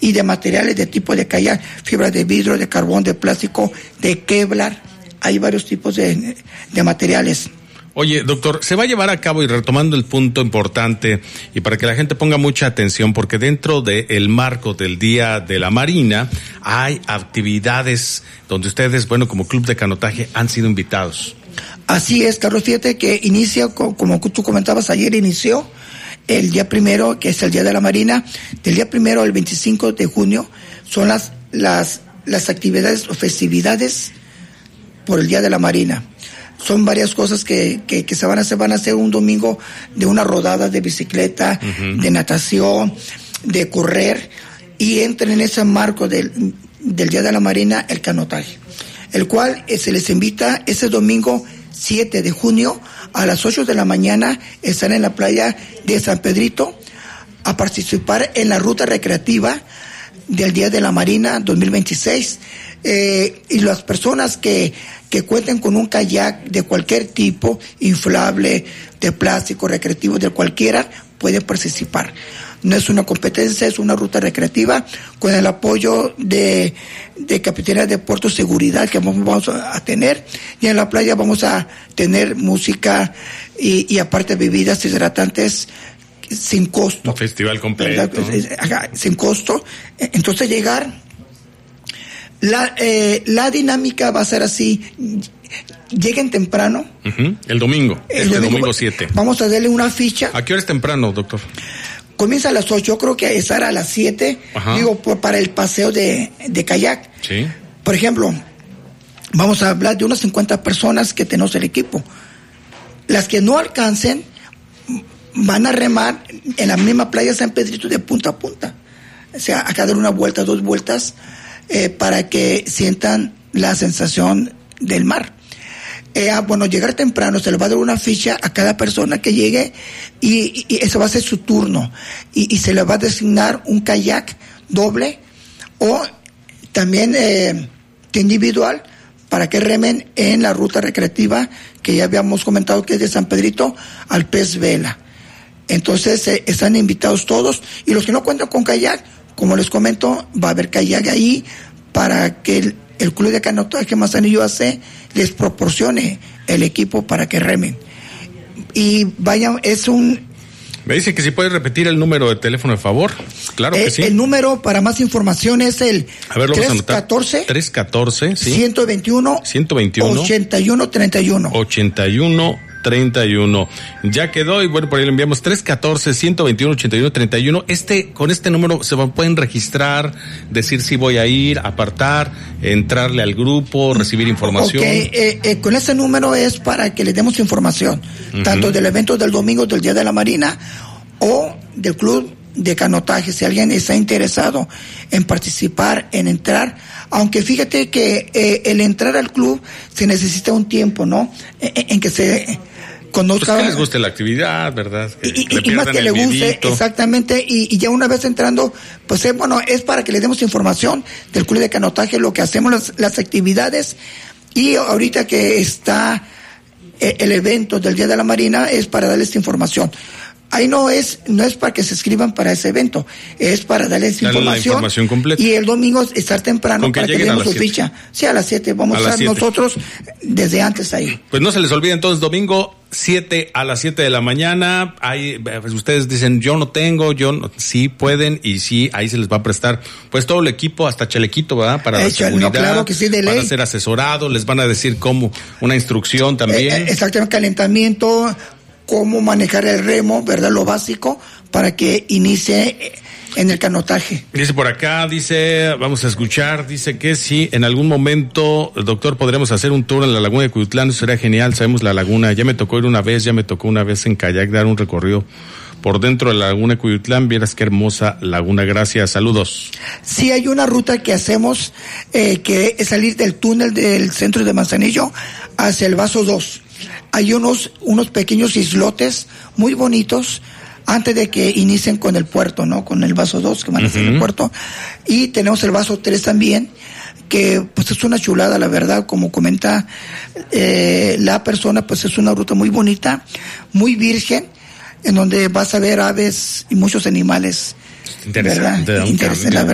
y de materiales de tipo de kayak, fibra de vidrio, de carbón, de plástico, de Kevlar. Hay varios tipos de materiales. Oye, doctor, se va a llevar a cabo, y retomando el punto importante, y para que la gente ponga mucha atención, porque dentro del marco del Día de la Marina hay actividades donde ustedes, bueno, como club de canotaje, han sido invitados. Así es, Carlos, fíjate que inicia, como tú comentabas ayer, inició el día primero, que es el Día de la Marina. Del día primero al 25 de junio son las actividades o festividades por el Día de la Marina. Son varias cosas que se van a hacer un domingo de una rodada de bicicleta, de natación, de correr, y entra en ese marco del Día de la Marina el canotaje, el cual se les invita ese domingo 7 de junio a las 8 de la mañana, estar en la playa de San Pedrito a participar en la ruta recreativa del Día de la Marina 2026. Y las personas que cuenten con un kayak de cualquier tipo, inflable, de plástico, recreativo, de cualquiera, pueden participar. No es una competencia, es una ruta recreativa con el apoyo de Capitanía de Puerto Seguridad que vamos a tener, y en la playa vamos a tener música y aparte bebidas hidratantes sin costo. Un festival completo. Sin costo. Entonces llegar. La dinámica va a ser así: lleguen temprano. El domingo, domingo 7. Vamos a darle una ficha. ¿A qué hora es temprano, doctor? Comienza a las 8, yo creo que estará a las 7, para el paseo de kayak. Sí. Por ejemplo, vamos a hablar de unas 50 personas que tenemos el equipo. Las que no alcancen van a remar en la misma playa San Pedrito de punta a punta. O sea, acá dar una vuelta, 2 vueltas, para que sientan la sensación del mar. Llegar temprano, se le va a dar una ficha a cada persona que llegue y eso va a ser su turno. Y se le va a designar un kayak doble o también individual para que remen en la ruta recreativa que ya habíamos comentado, que es de San Pedrito al Pez Vela. Entonces están invitados todos, y los que no cuentan con kayak, como les comento, va a haber kayak ahí para que el Club de Canotaje Manzanillo AC les proporcione el equipo para que remen. Y vayan, Me dice que si puede repetir el número de teléfono, de favor. Claro que sí. El número para más información es el 314 ¿sí? 121 8131. 8131. Ya quedó, y bueno, por ahí le enviamos 314-121-8131. Con este número se pueden registrar, decir si voy a ir, apartar, entrarle al grupo, recibir información. Con ese número es para que le demos información, tanto del evento del domingo del Día de la Marina o del club de canotaje, si alguien está interesado en participar, en entrar. Aunque fíjate que el entrar al club se necesita un tiempo, ¿no? En que se conozca. Pues que les guste la actividad, ¿verdad? Y más que le guste, exactamente. Y ya una vez entrando, pues es para que le demos información del club de canotaje, lo que hacemos, las actividades. Y ahorita que está el evento del Día de la Marina, es para darles información. Ahí no es para que se inscriban para ese evento, es para darles información completa. Y el domingo estar temprano para que demos su ficha. Sí, a las 7 vamos a estar nosotros desde antes ahí. Pues no se les olvide entonces, domingo 7 a las 7 de la mañana. Pues ustedes dicen, yo no tengo, sí pueden, y sí, ahí se les va a prestar pues todo el equipo, hasta chalequito, ¿verdad? Para la seguridad, claro que sí, de ley. Van a ser asesorados, les van a decir cómo, una instrucción también. Exactamente, calentamiento, cómo manejar el remo, ¿verdad? Lo básico para que inicie en el canotaje. Dice por acá, vamos a escuchar, dice que si en algún momento, doctor, podremos hacer un tour en la laguna de Cuyutlán, eso sería genial. Sabemos la laguna, ya me tocó una vez en kayak dar un recorrido por dentro de la laguna de Cuyutlán. Vieras qué hermosa laguna. Gracias, saludos. Sí, hay una ruta que hacemos, que es salir del túnel del centro de Manzanillo hacia el Vaso 2. Hay unos pequeños islotes muy bonitos antes de que inicien con el puerto, ¿no? Con el Vaso 2 que van a hacer el puerto. Y tenemos el Vaso 3 también, que pues es una chulada, la verdad, como comenta la persona, pues es una ruta muy bonita, muy virgen, en donde vas a ver aves y muchos animales. Interesante, ¿verdad? Interesante, la verdad.